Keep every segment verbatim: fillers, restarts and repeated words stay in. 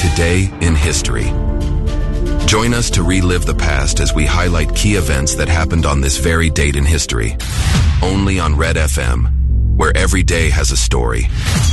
Today in History. Join us to relive the past as we highlight key events that happened on this very date in history. Only on Red F M, where every day has a story.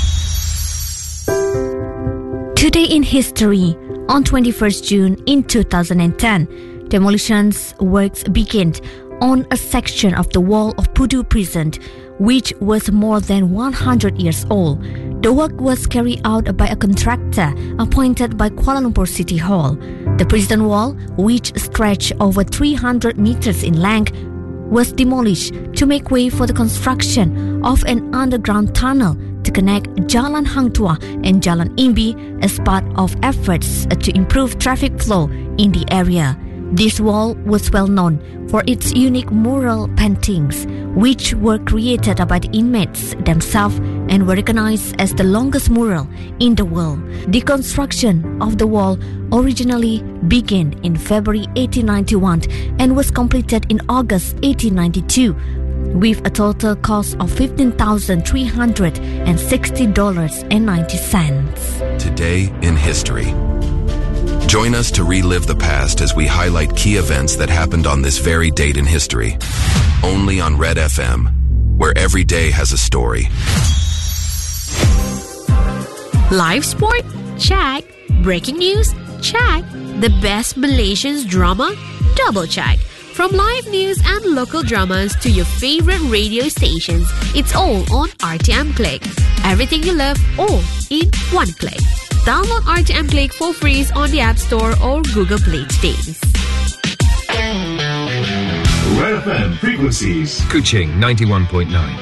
Today in History, on twenty-first June in two thousand ten, demolitions works began on a section of the wall of Pudu Prison, which was more than one hundred years old. The work was carried out by a contractor appointed by Kuala Lumpur City Hall. The prison wall, which stretched over three hundred meters in length, was demolished to make way for the construction of an underground tunnel to connect Jalan Hang Tuah and Jalan Imbi as part of efforts to improve traffic flow in the area. This wall was well known for its unique mural paintings, which were created by the inmates themselves and were recognized as the longest mural in the world. The construction of the wall originally began in February eighteen ninety-one and was completed in August eighteen ninety-two, with a total cost of fifteen thousand three hundred sixty dollars and ninety cents. Today in History. Join us to relive the past as we highlight key events that happened on this very date in history. Only on Red F M, where every day has a story. Live sport? Check. Breaking news? Check. The best Malaysian drama? Double check. From live news and local dramas to your favorite radio stations, it's all on R T M Click. Everything you love, all in one click. Download R T M Click for free on the App Store or Google Play today. Red F M frequencies. Kuching ninety-one point nine.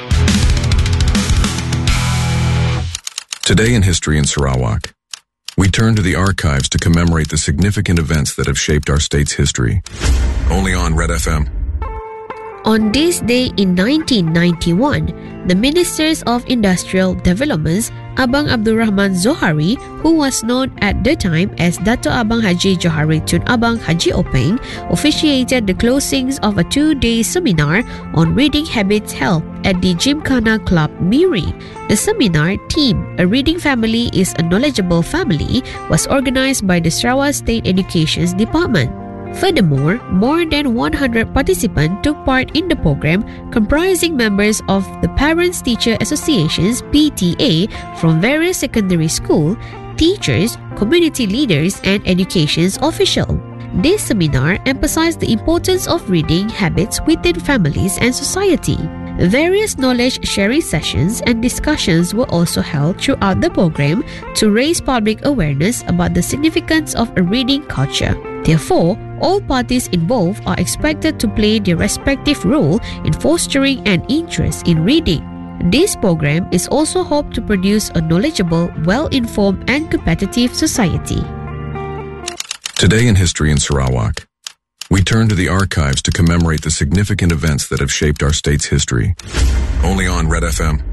Today in History in Sarawak. We turn to the archives to commemorate the significant events that have shaped our state's history. Only on Red F M. On this day in nineteen ninety-one, the Ministers of Industrial Developments, Abang Abdul Rahman Zohari, who was known at the time as Dato' Abang Haji Johari Tun Abang Haji Openg, officiated the closings of a two-day seminar on reading habits held at the Gymkhana Club Miri. The seminar, theme A Reading Family is a Knowledgeable Family, was organized by the Sarawak State Education Department. Furthermore, more than one hundred participants took part in the program, comprising members of the Parents-Teacher Associations (P T A) from various secondary schools, teachers, community leaders, and education officials. This seminar emphasized the importance of reading habits within families and society. Various knowledge-sharing sessions and discussions were also held throughout the program to raise public awareness about the significance of a reading culture. Therefore, all parties involved are expected to play their respective role in fostering an interest in reading. This program is also hoped to produce a knowledgeable, well-informed, and competitive society. Today in History in Sarawak. We turn to the archives to commemorate the significant events that have shaped our state's history. Only on Red F M.